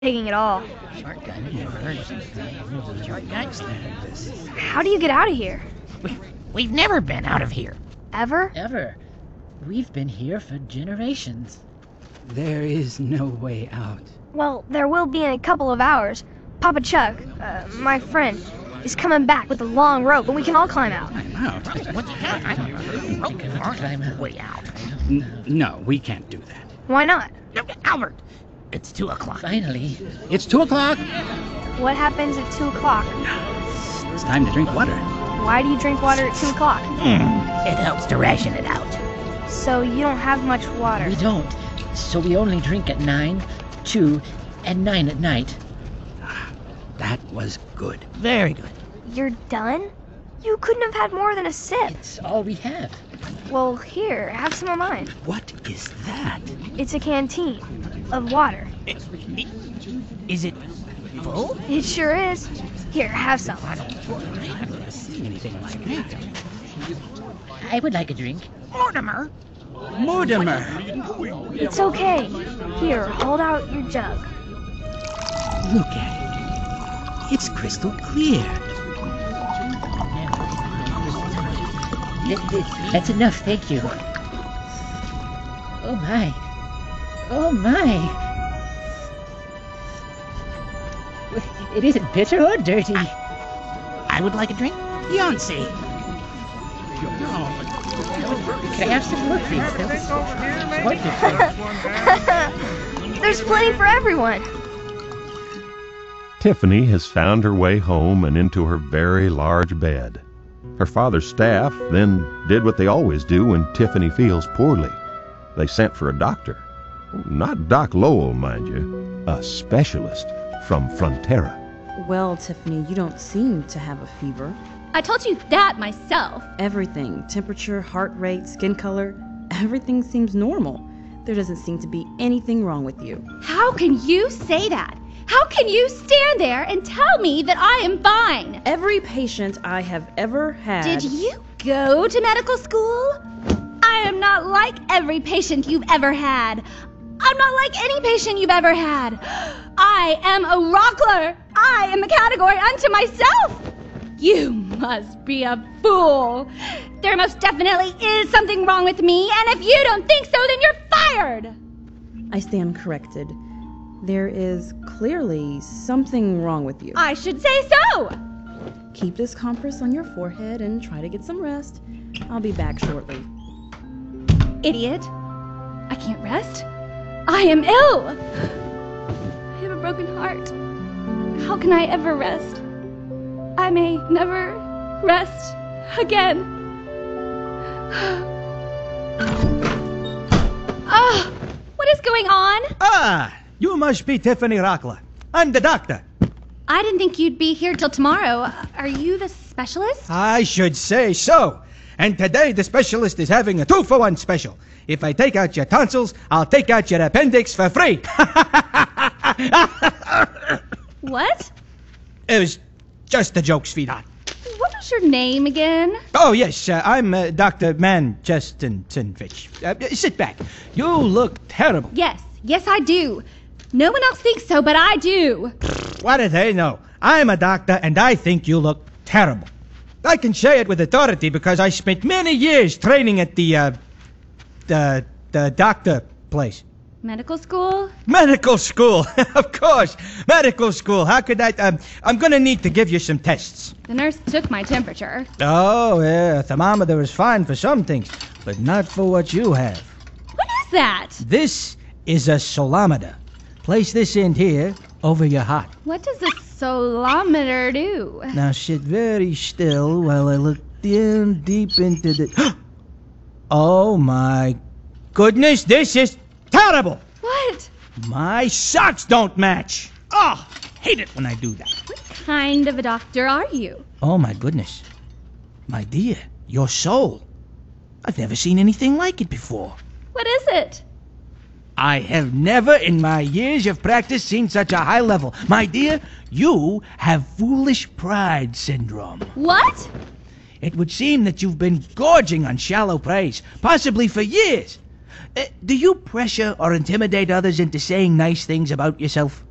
taking it all. Shotgun, emergency, shotgun. How do you get out of here? We've never been out of here. Ever? Ever. We've been here for generations. There is no way out. Well, there will be in a couple of hours. Papa Chuck, my friend, is coming back with a long rope, and we can all climb out. I'm out. Climb our way out. No, we can't do that. Why not? No, Albert, it's 2 o'clock. Finally. It's 2 o'clock. What happens at 2 o'clock? It's time to drink water. Why do you drink water at 2 o'clock? It helps to ration it out. So you don't have much water. We don't. So we only drink at 9, 2, and 9 at night. That was good. Very good. You're done? You couldn't have had more than a sip. It's all we have. Well, here, have some of mine. What is that? It's a canteen of water. Is it full? It sure is. Here, have some. I've never seen anything like that. I would like a drink. Mortimer. Mortimer! It's okay. Here, hold out your jug. Look at it. It's crystal clear. That's enough, thank you. Oh my. Oh my. It isn't bitter or dirty. I would like a drink. Beyonce. Can I have some more, please? There's plenty for everyone. Tiffany has found her way home and into her very large bed. Her father's staff then did what they always do when Tiffany feels poorly. They sent for a doctor. Not Doc Lowell, mind you. A specialist from Frontera. Well, Tiffany, you don't seem to have a fever. I told you that myself. Everything, temperature, heart rate, skin color, everything seems normal. There doesn't seem to be anything wrong with you. How can you say that? How can you stand there and tell me that I am fine? Every patient I have ever had... Did you go to medical school? I am not like every patient you've ever had. I'm not like any patient you've ever had. I am a rockler. I am a category unto myself. You must be a fool. There most definitely is something wrong with me, and if you don't think so, then you're fired. I stand corrected. There is clearly something wrong with you. I should say so. Keep this compress on your forehead and try to get some rest. I'll be back shortly. Idiot. I can't rest. I am ill. I have a broken heart. How can I ever rest? I may never rest again. What is going on? Ah, you must be Tiffany Rockler. I'm the doctor. I didn't think you'd be here till tomorrow. Are you the specialist? I should say so. And today the specialist is having a 2-for-1 special. If I take out your tonsils, I'll take out your appendix for free. What? It was just a joke, sweetheart. What was your name again? Oh, yes, I'm Dr. Manchestenfitch. Sit back. You look terrible. Yes, I do. No one else thinks so, but I do. What do they know? I'm a doctor, and I think you look terrible. I can say it with authority because I spent many years training at the doctor place. Medical school? Medical school, of course. Medical school. How could I? I'm going to need to give you some tests. The nurse took my temperature. Oh, yeah. A thermometer is fine for some things, but not for what you have. What is that? This is a solometer. Place this in here over your heart. What does a solometer do? Now sit very still while I look down deep into the... Oh, my goodness, this is terrible. What? My socks don't match. Oh, hate it when I do that. What kind of a doctor are you? Oh, my goodness. My dear, your soul. I've never seen anything like it before. What is it? I have never in my years of practice seen such a high level. My dear, you have foolish pride syndrome. What? It would seem that you've been gorging on shallow praise, possibly for years. Do you pressure or intimidate others into saying nice things about yourself?